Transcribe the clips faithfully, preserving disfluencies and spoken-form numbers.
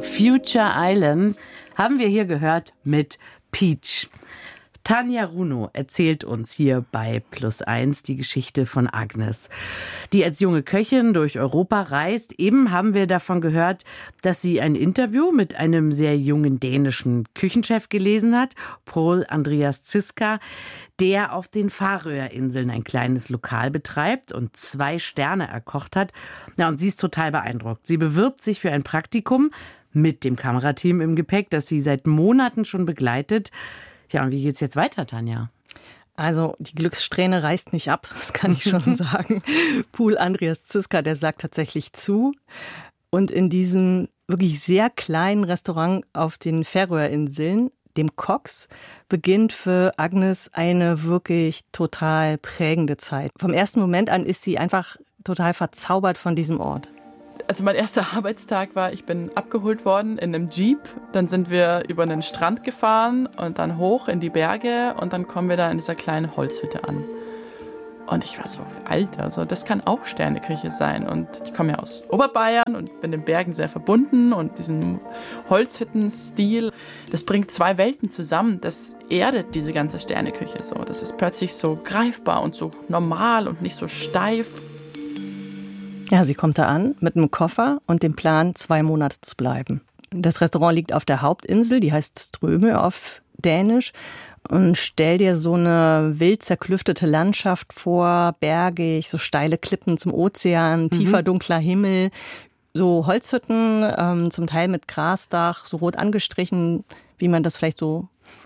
Future Islands haben wir hier gehört mit Peach. Tanja Runo erzählt uns hier bei Plus eins die Geschichte von Agnes, die als junge Köchin durch Europa reist. Eben haben wir davon gehört, dass sie ein Interview mit einem sehr jungen dänischen Küchenchef gelesen hat, Pål Andreas Ziska, der auf den Färöerinseln ein kleines Lokal betreibt und zwei Sterne erkocht hat. Ja, und sie ist total beeindruckt. Sie bewirbt sich für ein Praktikum mit dem Kamerateam im Gepäck, das sie seit Monaten schon begleitet. Ja, und wie geht's jetzt weiter, Tanja? Also die Glückssträhne reißt nicht ab, das kann ich schon sagen. Pål Andreas Ziska, der sagt tatsächlich zu. Und in diesem wirklich sehr kleinen Restaurant auf den Färöerinseln, dem Cox, beginnt für Agnes eine wirklich total prägende Zeit. Vom ersten Moment an ist sie einfach total verzaubert von diesem Ort. Also mein erster Arbeitstag war, ich bin abgeholt worden in einem Jeep. Dann sind wir über einen Strand gefahren und dann hoch in die Berge und dann kommen wir da in dieser kleinen Holzhütte an. Und ich war so, Alter, also das kann auch Sterneküche sein. Und ich komme ja aus Oberbayern und bin den Bergen sehr verbunden und diesen Holzhüttenstil, das bringt zwei Welten zusammen. Das erdet diese ganze Sterneküche so. Das ist plötzlich so greifbar und so normal und nicht so steif. Ja, sie kommt da an mit einem Koffer und dem Plan, zwei Monate zu bleiben. Das Restaurant liegt auf der Hauptinsel, die heißt Ströme auf Dänisch. Und stell dir so eine wild zerklüftete Landschaft vor, bergig, so steile Klippen zum Ozean, tiefer dunkler Himmel, so Holzhütten, ähm, zum Teil mit Grasdach, so rot angestrichen, wie man das vielleicht so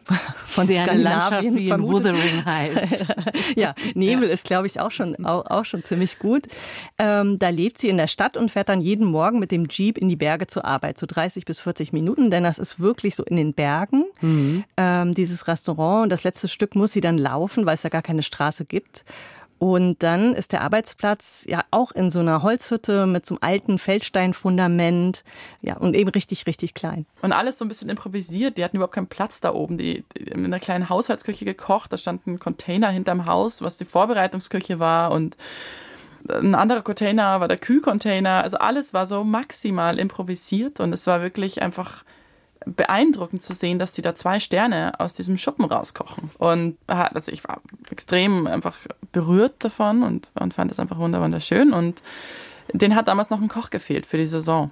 von sehr Skandinavien wie in Wuthering Heights. Ja, Nebel ja. ist, glaube ich, auch schon, auch, auch schon ziemlich gut. Ähm, da lebt sie in der Stadt und fährt dann jeden Morgen mit dem Jeep in die Berge zur Arbeit, so dreißig bis vierzig Minuten, denn das ist wirklich so in den Bergen, mhm. ähm, dieses Restaurant. Und das letzte Stück muss sie dann laufen, weil es da gar keine Straße gibt. Und dann ist der Arbeitsplatz ja auch in so einer Holzhütte mit so einem alten Feldsteinfundament, ja, und eben richtig, richtig klein. Und alles so ein bisschen improvisiert. Die hatten überhaupt keinen Platz da oben. Die, die in einer kleinen Haushaltsküche gekocht. Da stand ein Container hinterm Haus, was die Vorbereitungsküche war. Und ein anderer Container war der Kühlcontainer. Also alles war so maximal improvisiert. Und es war wirklich einfach beeindruckend zu sehen, dass die da zwei Sterne aus diesem Schuppen rauskochen. Und also ich war extrem einfach berührt davon und, und fand das einfach wunderschön. Und denen hat damals noch ein Koch gefehlt für die Saison.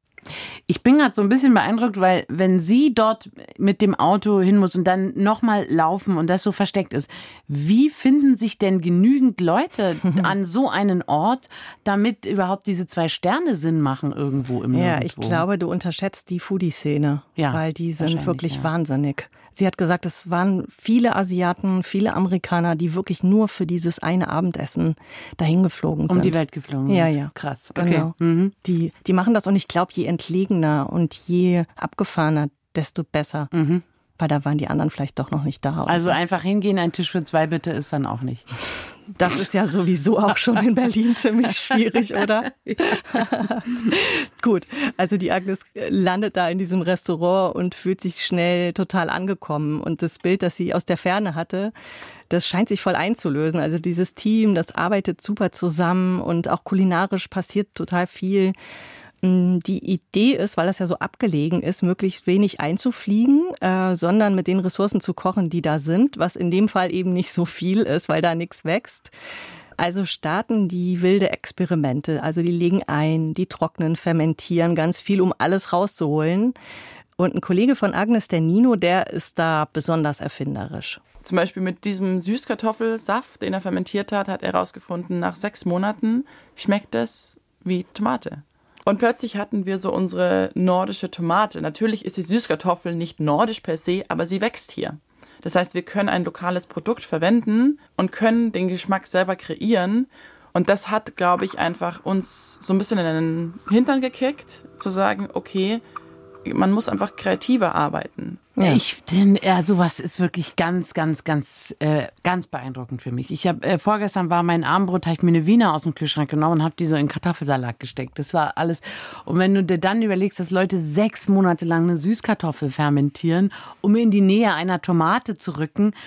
Ich bin gerade so ein bisschen beeindruckt, weil wenn sie dort mit dem Auto hin muss und dann nochmal laufen und das so versteckt ist, wie finden sich denn genügend Leute an so einen Ort, damit überhaupt diese zwei Sterne Sinn machen irgendwo im Nirgendwo? Ja, ich glaube, du unterschätzt die Foodie-Szene, ja, weil die sind wirklich ja. wahnsinnig. Sie hat gesagt, es waren viele Asiaten, viele Amerikaner, die wirklich nur für dieses eine Abendessen dahin geflogen sind. Um die Welt geflogen ja, sind. Ja, krass. Okay. Genau. Mhm. Die, die machen das und ich glaube, je entlegener und je abgefahrener, desto besser. Mhm. Weil da waren die anderen vielleicht doch noch nicht da. Also einfach hingehen, ein Tisch für zwei bitte ist dann auch nicht. Das ist ja sowieso auch schon in Berlin ziemlich schwierig, oder? Gut, also die Agnes landet da in diesem Restaurant und fühlt sich schnell total angekommen. Und das Bild, das sie aus der Ferne hatte, das scheint sich voll einzulösen. Also dieses Team, das arbeitet super zusammen und auch kulinarisch passiert total viel. Die Idee ist, weil das ja so abgelegen ist, möglichst wenig einzufliegen, äh, sondern mit den Ressourcen zu kochen, die da sind, was in dem Fall eben nicht so viel ist, weil da nichts wächst. Also starten die wilde Experimente. Also die legen ein, die trocknen, fermentieren ganz viel, um alles rauszuholen. Und ein Kollege von Agnes, der Nino, der ist da besonders erfinderisch. Zum Beispiel mit diesem Süßkartoffelsaft, den er fermentiert hat, hat er herausgefunden, nach sechs Monaten schmeckt es wie Tomate. Und plötzlich hatten wir so unsere nordische Tomate. Natürlich ist die Süßkartoffel nicht nordisch per se, aber sie wächst hier. Das heißt, wir können ein lokales Produkt verwenden und können den Geschmack selber kreieren. Und das hat, glaube ich, einfach uns so ein bisschen in den Hintern gekickt, zu sagen, okay, man muss einfach kreativer arbeiten. Ja. Ich denn ja, sowas ist wirklich ganz, ganz, ganz, äh, ganz beeindruckend für mich. Ich habe äh, vorgestern war mein Abendbrot, habe ich mir eine Wiener aus dem Kühlschrank genommen und habe die so in Kartoffelsalat gesteckt. Das war alles. Und wenn du dir dann überlegst, dass Leute sechs Monate lang eine Süßkartoffel fermentieren, um in die Nähe einer Tomate zu rücken,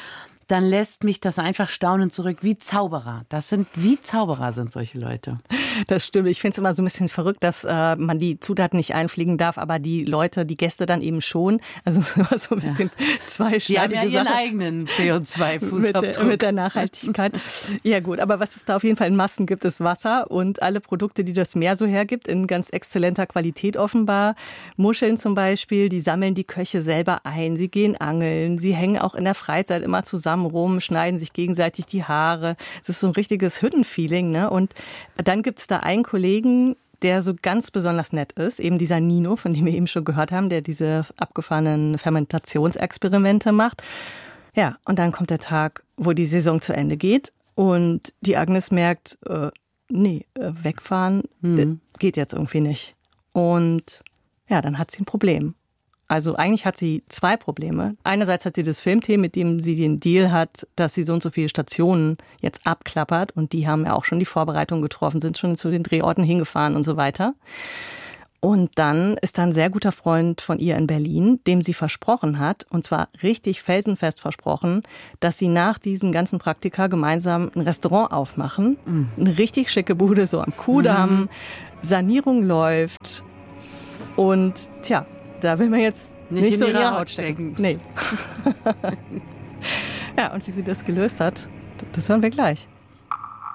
dann lässt mich das einfach staunend zurück. Wie Zauberer. Das sind, wie Zauberer sind solche Leute. Das stimmt. Ich finde es immer so ein bisschen verrückt, dass äh, man die Zutaten nicht einfliegen darf, aber die Leute, die Gäste dann eben schon. Also es ist immer so ein bisschen ja. zweischneidige Die haben ja ihren Sache. eigenen C O zwei Fußabdruck. Mit der, mit der Nachhaltigkeit. Ja gut, aber was es da auf jeden Fall in Massen gibt, ist Wasser und alle Produkte, die das Meer so hergibt, in ganz exzellenter Qualität offenbar. Muscheln zum Beispiel, die sammeln die Köche selber ein. Sie gehen angeln, sie hängen auch in der Freizeit immer zusammen rum, schneiden sich gegenseitig die Haare. Es ist so ein richtiges Hüttenfeeling, ne? Und dann gibt es da einen Kollegen, der so ganz besonders nett ist, eben dieser Nino, von dem wir eben schon gehört haben, der diese abgefahrenen Fermentationsexperimente macht. Ja, und dann kommt der Tag, wo die Saison zu Ende geht und die Agnes merkt, äh, nee, äh, wegfahren mhm. äh, geht jetzt irgendwie nicht. Und ja, dann hat sie ein Problem. Also eigentlich hat sie zwei Probleme. Einerseits hat sie das Filmteam, mit dem sie den Deal hat, dass sie so und so viele Stationen jetzt abklappert. Und die haben ja auch schon die Vorbereitung getroffen, sind schon zu den Drehorten hingefahren und so weiter. Und dann ist da ein sehr guter Freund von ihr in Berlin, dem sie versprochen hat, und zwar richtig felsenfest versprochen, dass sie nach diesen ganzen Praktika gemeinsam ein Restaurant aufmachen. Mhm. Eine richtig schicke Bude, so am Kudamm. Mhm. Sanierung läuft. Und tja, da will man jetzt nicht, nicht in so in ihre Haut stecken. stecken. Nee. Ja, und wie sie das gelöst hat, das hören wir gleich.